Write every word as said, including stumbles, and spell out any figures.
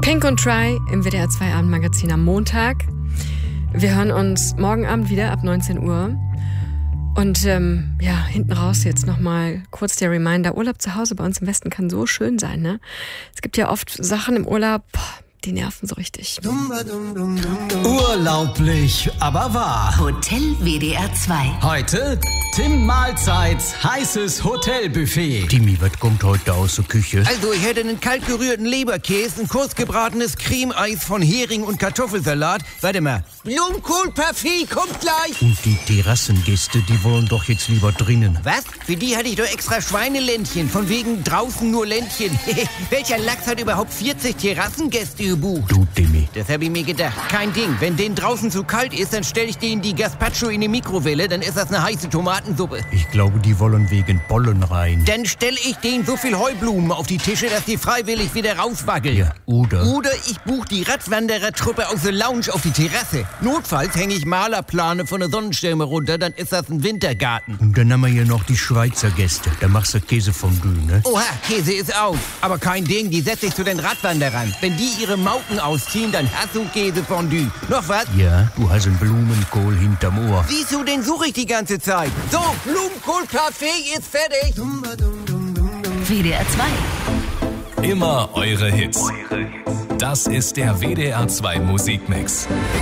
Pink und Try im W D R zwei Abendmagazin am Montag. Wir hören uns morgen Abend wieder ab neunzehn Uhr. Und ähm, ja, hinten raus jetzt nochmal kurz der Reminder, Urlaub zu Hause bei uns im Westen kann so schön sein, ne? Es gibt ja oft Sachen im Urlaub, boah, die nerven so richtig. Urlaublich, aber wahr. Hotel W D R zwei. Heute Tim Mahlzeits heißes Hotelbuffet. Timmy, was kommt heute aus der Küche? Also, ich hätte einen kalt gerührten Leberkäse, ein kurz gebratenes Creme-Eis von Hering und Kartoffelsalat. Warte mal. Blumenkohl-Parfait kommt gleich. Und die Terrassengäste, die wollen doch jetzt lieber drinnen. Was? Für die hatte ich doch extra Schweineländchen. Von wegen draußen nur Ländchen. Welcher Lachs hat überhaupt vierzig Terrassengäste gebucht? Du, Timmy. Das habe ich mir gedacht. Kein Ding. Wenn denen draußen zu kalt ist, dann stelle ich denen die Gazpacho in die Mikrowelle. Dann ist das eine heiße Tomatensuppe. Ich glaube, die wollen wegen Bollen rein. Dann stelle ich denen so viel Heublumen auf die Tische, dass die freiwillig wieder rauswackeln. Ja, oder? Oder ich buche die Radwanderertruppe aus der Lounge auf die Terrasse. Notfalls hänge ich Malerplane von der Sonnenschirme runter, dann ist das ein Wintergarten. Und dann haben wir hier noch die Schweizer Gäste. Da machst du Käsefondue, ne? Oha, Käse ist auf. Aber kein Ding, die setze ich zu den Radwanderern. Wenn die ihre Mauken ausziehen, dann hast du Käsefondue. Noch was? Ja, du hast einen Blumenkohl hinterm Ohr. Siehst du, den suche ich die ganze Zeit. So, Blumenkohl-Parfait ist fertig. W D R zwei. Immer eure Hits. Das ist der W D R zwei Musikmix.